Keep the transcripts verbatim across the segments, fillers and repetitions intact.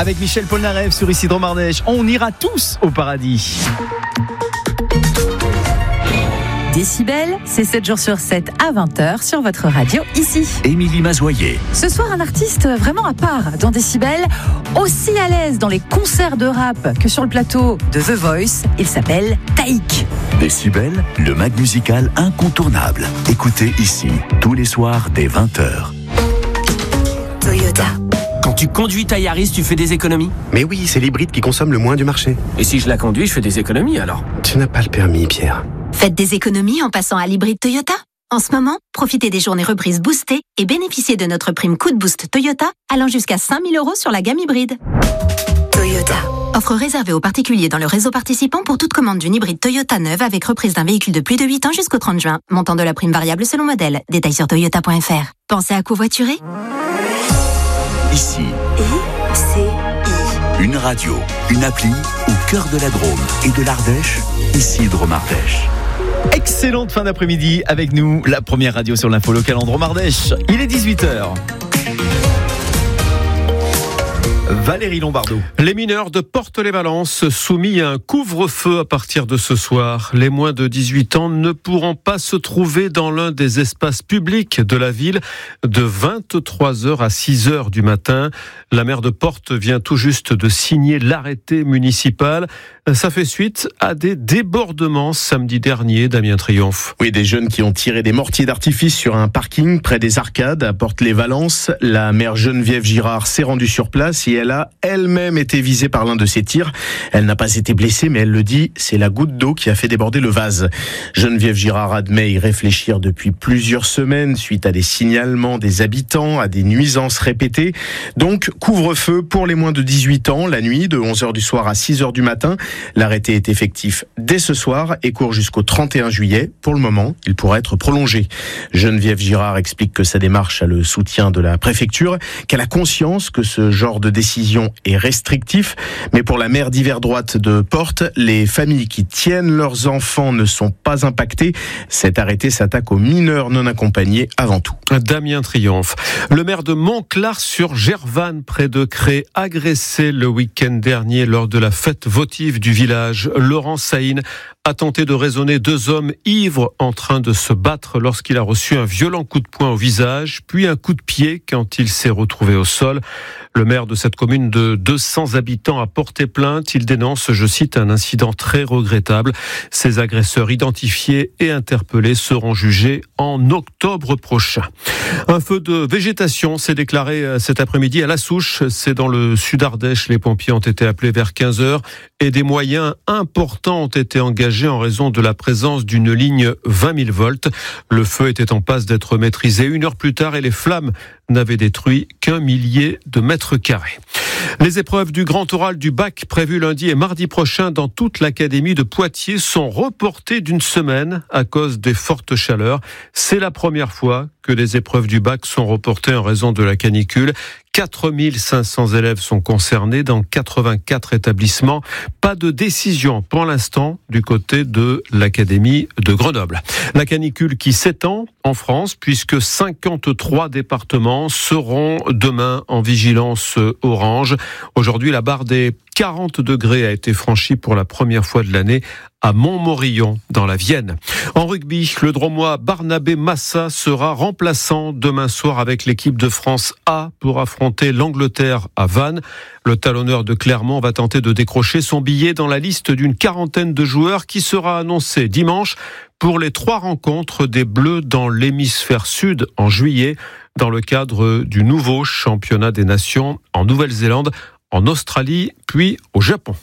Avec Michel Polnareff sur Ici Drôme Ardèche, on ira tous au paradis. Décibel, c'est sept jours sur sept à vingt heures sur votre radio ici. Émilie Mazoyer. Ce soir, un artiste vraiment à part dans Décibel, aussi à l'aise dans les concerts de rap que sur le plateau de The Voice. Il s'appelle Taïk. Décibel, le mag musical incontournable. Écoutez ici, tous les soirs dès vingt heures. Toyota. Quand tu conduis ta Yaris, tu fais des économies ? Mais oui, c'est l'hybride qui consomme le moins du marché. Et si je la conduis, je fais des économies alors ? Tu n'as pas le permis, Pierre. Faites des économies en passant à l'hybride Toyota. En ce moment, profitez des journées reprises boostées et bénéficiez de notre prime coup de boost Toyota allant jusqu'à cinq mille euros sur la gamme hybride. Toyota. Offre réservée aux particuliers dans le réseau participant pour toute commande d'une hybride Toyota neuve avec reprise d'un véhicule de plus de huit ans jusqu'au trente juin. Montant de la prime variable selon modèle. Détails sur toyota point f r. Pensez à covoiturer ? Ici. I C I. Une radio, une appli au cœur de la Drôme et de l'Ardèche. Ici Drôme Ardèche. Excellente fin d'après-midi avec nous, la première radio sur l'info locale en Drôme Ardèche. Il est dix-huit heures. Valérie Lombardo. Les mineurs de Porte-les-Valences soumis à un couvre-feu à partir de ce soir. Les moins de dix-huit ans ne pourront pas se trouver dans l'un des espaces publics de la ville de vingt-trois heures à six heures du matin. La maire de Porte vient tout juste de signer l'arrêté municipal. Ça fait suite à des débordements samedi dernier, Damien Triomphe. Oui, des jeunes qui ont tiré des mortiers d'artifice sur un parking près des Arcades à Porte-les-Valences. La maire Geneviève Girard s'est rendue sur place et elle a elle-même été visée par l'un de ces tirs. Elle n'a pas été blessée, mais elle le dit, c'est la goutte d'eau qui a fait déborder le vase. Geneviève Girard admet y réfléchir depuis plusieurs semaines suite à des signalements des habitants, à des nuisances répétées. Donc, couvre-feu pour les moins de dix-huit ans, la nuit, de onze heures du soir à six heures du matin. L'arrêté est effectif dès ce soir et court jusqu'au trente et un juillet. Pour le moment, il pourra être prolongé. Geneviève Girard explique que sa démarche a le soutien de la préfecture, qu'elle a conscience que ce genre de décision est restrictif. Mais pour la maire d'hiver droite de Porte, les familles qui tiennent leurs enfants ne sont pas impactées. Cet arrêté s'attaque aux mineurs non accompagnés avant tout. Damien Triomphe. Le maire de Montclar-sur-Gervanne, près de Cré, agressé le week-end dernier lors de la fête votive du village. Laurent Saïn a tenté de raisonner deux hommes ivres en train de se battre lorsqu'il a reçu un violent coup de poing au visage, puis un coup de pied quand il s'est retrouvé au sol. Le maire de cette commune de deux cents habitants a porté plainte. Il dénonce, je cite, un incident très regrettable. Ces agresseurs identifiés et interpellés seront jugés en octobre prochain. Un feu de végétation s'est déclaré cet après-midi à La Souche. C'est dans le sud Ardèche. Les pompiers ont été appelés vers quinze heures et des moyens importants ont été engagés en raison de la présence d'une ligne vingt mille volts. Le feu était en passe d'être maîtrisé une heure plus tard et les flammes n'avaient détruit qu'un millier de mètres carrés. Les épreuves du grand oral du bac prévues lundi et mardi prochain dans toute l'académie de Poitiers sont reportées d'une semaine à cause des fortes chaleurs. C'est la première fois que les épreuves du bac sont reportées en raison de la canicule. quatre mille cinq cents élèves sont concernés dans quatre-vingt-quatre établissements. Pas de décision pour l'instant du côté de l'académie de Grenoble. La canicule qui s'étend en France puisque cinquante-trois départements seront demain en vigilance orange. Aujourd'hui, la barre des quarante degrés a été franchie pour la première fois de l'année à Montmorillon, dans la Vienne. En rugby, le Dromois Barnabé Massa sera remplaçant demain soir avec l'équipe de France A pour affronter l'Angleterre à Vannes. Le talonneur de Clermont va tenter de décrocher son billet dans la liste d'une quarantaine de joueurs qui sera annoncée dimanche pour les trois rencontres des Bleus dans l'hémisphère sud en juillet, dans le cadre du nouveau championnat des nations en Nouvelle-Zélande, en Australie, puis au Japon.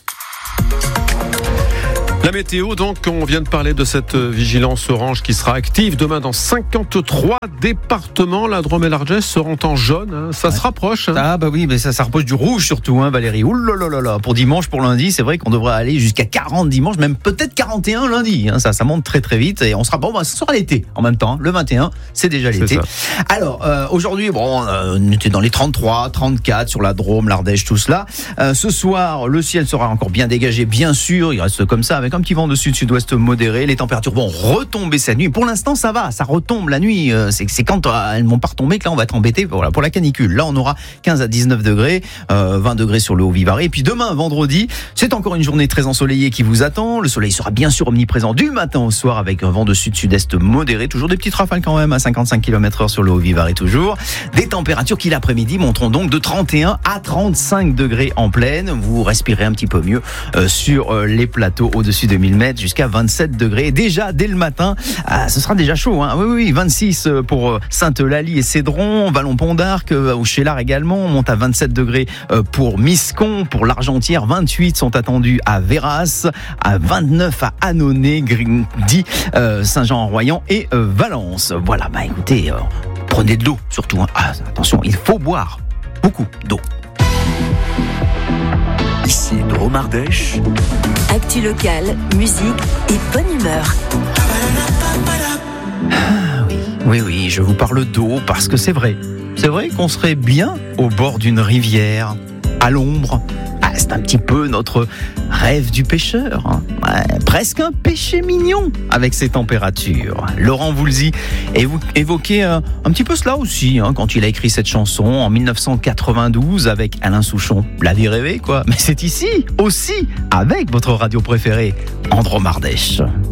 La météo, donc, on vient de parler de cette vigilance orange qui sera active demain dans cinquante-trois départements. La Drôme et l'Ardèche seront en jaune, hein. Ça ouais. se rapproche. Hein. Ah bah oui, mais ça, ça rapproche du rouge surtout, hein, Valérie. Ouh là là là là. Pour dimanche, pour lundi, c'est vrai qu'on devrait aller jusqu'à quarante dimanche, même peut-être quarante et un lundi. Hein. Ça, ça monte très très vite et on sera bon. Bah, ce sera l'été en même temps. Hein. Le vingt et un, c'est déjà l'été. C'est Alors euh, aujourd'hui, bon, euh, on était dans les trente-trois, trente-quatre sur la Drôme, l'Ardèche, tout cela. Euh, ce soir, le ciel sera encore bien dégagé, bien sûr. Il reste comme ça avec avec un petit vent de sud-sud-ouest modéré. Les températures vont retomber cette nuit. Pour l'instant, ça va, ça retombe la nuit. C'est, c'est quand euh, elles vont pas retomber que là, on va être embêté voilà, pour la canicule. Là, on aura quinze à dix-neuf degrés, euh, vingt degrés sur le Haut-Vivarais. Et puis demain, vendredi, c'est encore une journée très ensoleillée qui vous attend. Le soleil sera bien sûr omniprésent du matin au soir avec un vent de sud-sud-est modéré. Toujours des petites rafales quand même à cinquante-cinq kilomètres heure sur le Haut-Vivarais toujours. Des températures qui l'après-midi monteront donc de trente et un à trente-cinq degrés en pleine. Vous respirez un petit peu mieux euh, sur euh, les plateaux au-dessus de mille mètres jusqu'à vingt-sept degrés. Déjà, dès le matin, ah, ce sera déjà chaud. Hein. Oui, oui, vingt-six pour euh, Sainte-Eulalie et Cédron, Vallon-Pont d'Arc, euh, au Chélar également. On monte à vingt-sept degrés euh, pour Miscon, pour l'Argentière. vingt-huit sont attendus à Véras, à vingt-neuf à Annonay, Grindy, euh, Saint-Jean-en-Royan et euh, Valence. Voilà, bah écoutez, euh, prenez de l'eau surtout. Hein. Ah, attention, il faut boire beaucoup d'eau. Ici Dromardèche. Actu locale, musique et bonne humeur. Ah oui, oui, oui, je vous parle d'eau parce que c'est vrai. C'est vrai qu'on serait bien au bord d'une rivière, à l'ombre. Ah, c'est un petit peu notre rêve du pêcheur. Hein. Ouais, presque un péché mignon avec ces températures. Laurent Voulzy évoquait un, un petit peu cela aussi hein, quand il a écrit cette chanson en dix-neuf cent quatre-vingt-douze avec Alain Souchon. La vie rêvée, quoi. Mais c'est ici aussi avec votre radio préférée, en Dromardèche.